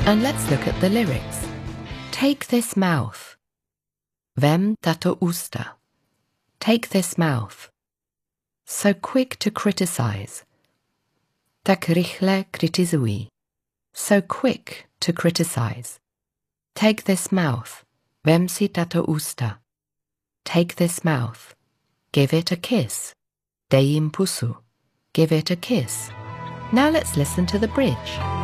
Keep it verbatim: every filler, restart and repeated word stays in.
And let's look at the lyrics. Take this mouth. Vem tato usta. Take this mouth. So quick to criticize. Tak rychle kritizují. So quick to criticize. Take this mouth. Vem si tato usta. Take this mouth. Give it a kiss. Dej jim pusu. Give it a kiss. Now let's listen to the bridge.